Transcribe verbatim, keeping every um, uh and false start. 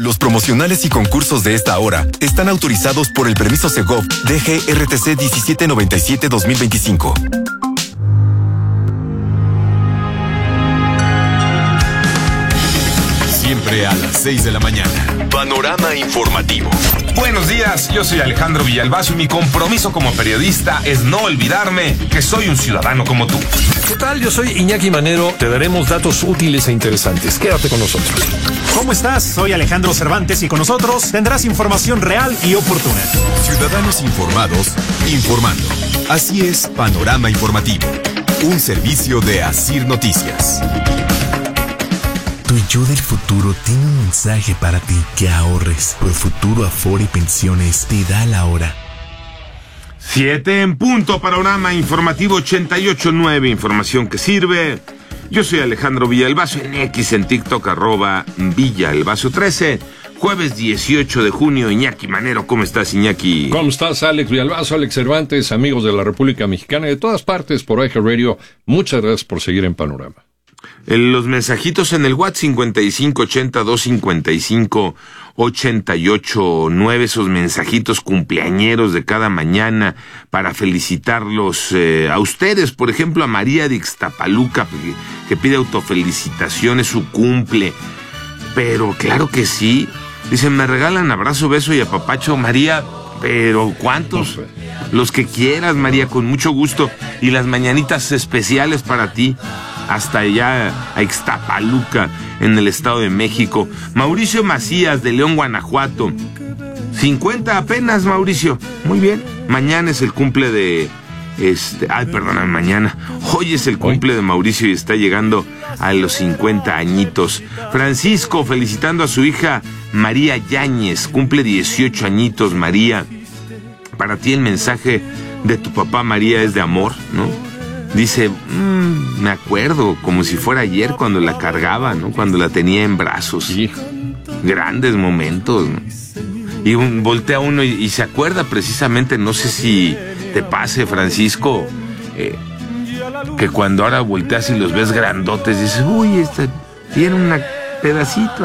Los promocionales y concursos de esta hora están autorizados por el permiso Segov D G R T C diecisiete noventa y siete dos mil veinticinco. Siempre a las seis de la mañana. Panorama informativo. Buenos días, yo soy Alejandro Villalbazo y mi compromiso como periodista es no olvidarme que soy un ciudadano como tú. ¿Qué tal? Yo soy Iñaki Manero. Te daremos datos útiles e interesantes. Quédate con nosotros. ¿Cómo estás? Soy Alejandro Cervantes y con nosotros tendrás información real y oportuna. Ciudadanos informados, informando. Así es Panorama Informativo, un servicio de Asir Noticias. Tu yo del futuro tiene un mensaje para ti: que ahorres. Profuturo Afore y Pensiones te da la hora. Siete en punto, Panorama Informativo ochenta y ocho punto nueve, información que sirve. Yo soy Alejandro Villalbazo, en X, en TikTok, arroba Villalbazo trece. Jueves dieciocho de junio, Iñaki Manero, ¿cómo estás, Iñaki? ¿Cómo estás, Alex Villalbazo, Alex Cervantes, amigos de la República Mexicana y de todas partes por Eje Radio? Muchas gracias por seguir en Panorama. Los mensajitos en el WhatsApp cincuenta y cinco ochenta dos cincuenta y cinco ochenta y ocho nueve, esos mensajitos cumpleañeros de cada mañana para felicitarlos eh, a ustedes, por ejemplo a María de Ixtapaluca, que, que pide autofelicitaciones, su cumple, pero claro que sí, dicen me regalan abrazo, beso y apapacho, María, pero ¿cuántos? Los que quieras, María, con mucho gusto, y las mañanitas especiales para ti, hasta allá a Ixtapaluca, en el Estado de México. Mauricio Macías, de León, Guanajuato. cincuenta apenas, Mauricio. Muy bien. Mañana es el cumple de... este, ay, perdóname, mañana. Hoy es el cumple de Mauricio y está llegando a los cincuenta añitos. Francisco, felicitando a su hija María Yáñez. Cumple dieciocho añitos, María. Para ti el mensaje de tu papá, María, es de amor, ¿no? Dice, mmm, me acuerdo, como si fuera ayer cuando la cargaba, ¿no? Cuando la tenía en brazos. Sí. Grandes momentos, ¿no? Y un, voltea uno y, y se acuerda precisamente, no sé si te pase, Francisco, eh, que cuando ahora volteas y los ves grandotes, dices, uy, este tiene un pedacito